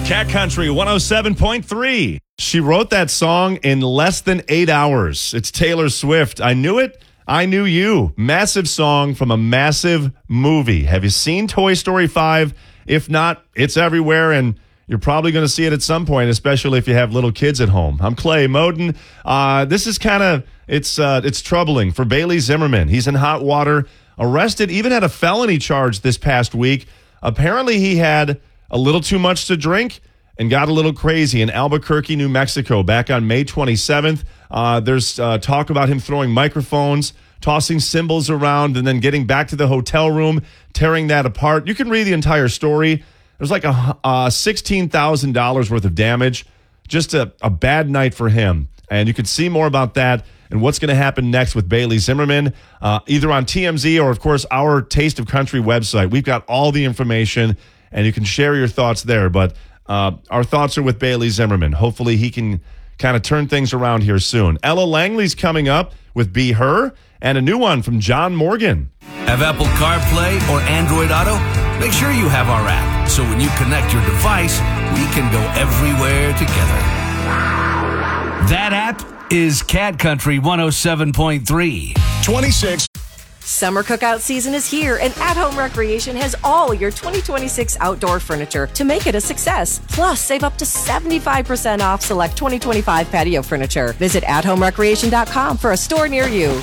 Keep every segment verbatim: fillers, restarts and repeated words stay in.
Cat Country one oh seven point three. She wrote that song in less than eight hours. It's Taylor Swift. I Knew It. I Knew You. Massive song from a massive movie. Have you seen Toy Story five? If not, it's everywhere, and you're probably going to see it at some point, especially if you have little kids at home. I'm Clay Moden. Uh, this is kind of, it's uh, it's troubling for Bailey Zimmerman. He's in hot water, arrested, even had a felony charge this past week. Apparently he had a little too much to drink and got a little crazy in Albuquerque, New Mexico, back on May twenty-seventh. Uh, there's uh, talk about him throwing microphones, tossing cymbals around, and then getting back to the hotel room, tearing that apart. You can read the entire story. There's like a uh, sixteen thousand dollars worth of damage. Just a, a bad night for him. And you can see more about that and what's going to happen next with Bailey Zimmerman, uh, either on T M Z or, of course, our Taste of Country website. We've got all the information, and you can share your thoughts there. But uh, our thoughts are with Bailey Zimmerman. Hopefully he can kind of turn things around here soon. Ella Langley's coming up with Be Her, and a new one from John Morgan. Have Apple CarPlay or Android Auto? Make sure you have our app, so when you connect your device, we can go everywhere together. That app is Cat Country one oh seven point three. twenty-six. Summer cookout season is here, and At Home Recreation has all your twenty twenty-six outdoor furniture to make it a success. Plus, save up to seventy-five percent off select twenty twenty-five patio furniture. Visit at home recreation dot com for a store near you.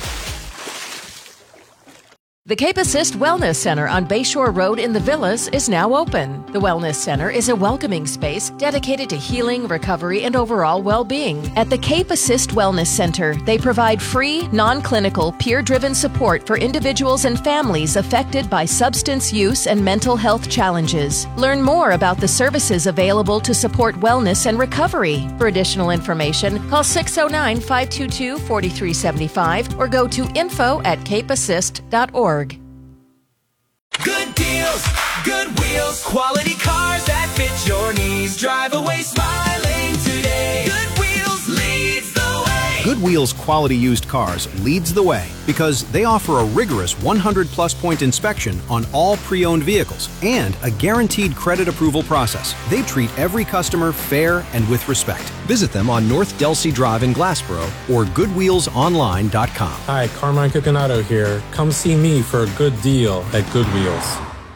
The Cape Assist Wellness Center on Bayshore Road in the Villas is now open. The Wellness Center is a welcoming space dedicated to healing, recovery, and overall well-being. At the Cape Assist Wellness Center, they provide free, non-clinical, peer-driven support for individuals and families affected by substance use and mental health challenges. Learn more about the services available to support wellness and recovery. For additional information, call six oh nine, five two two, four three seven five or go to info at cape assist dot org. Good deals, good wheels, quality cars that fit your needs. Drive away smiling today. Good Wheels leads the way. Good Wheels quality used cars leads the way because they offer a rigorous one hundred plus point inspection on all pre-owned vehicles and a guaranteed credit approval process. They treat every customer fair and with respect. Visit them on North Delsea Drive in Glassboro or good wheels online dot com. Hi, Carmine Coconato here. Come see me for a good deal at Good Wheels.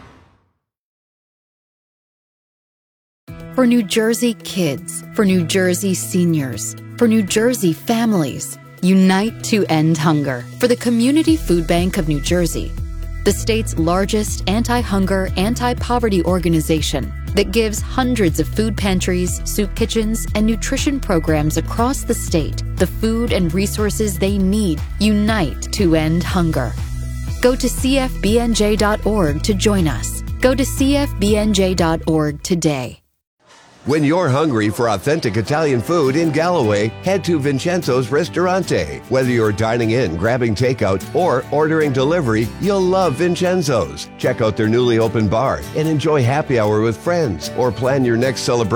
For New Jersey kids, for New Jersey seniors, for New Jersey families, unite to end hunger. For the Community Food Bank of New Jersey, the state's largest anti-hunger, anti-poverty organization that gives hundreds of food pantries, soup kitchens, and nutrition programs across the state the food and resources they need. Unite to end hunger. Go to c f b n j dot org to join us. Go to c f b n j dot org today. When you're hungry for authentic Italian food in Galloway, head to Vincenzo's Ristorante. Whether you're dining in, grabbing takeout, or ordering delivery, you'll love Vincenzo's. Check out their newly opened bar and enjoy happy hour with friends or plan your next celebration